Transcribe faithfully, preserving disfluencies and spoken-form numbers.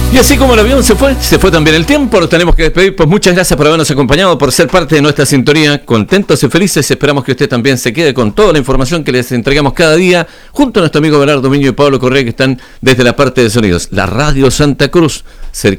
Y así como el avión se fue, se fue también el tiempo, lo tenemos que despedir. Pues muchas gracias por habernos acompañado, por ser parte de nuestra sintonía. Contentos y felices, esperamos que usted también se quede con toda la información que les entregamos cada día, junto a nuestro amigo Bernardo Miño y Pablo Correa, que están desde la parte de sonidos. La Radio Santa Cruz,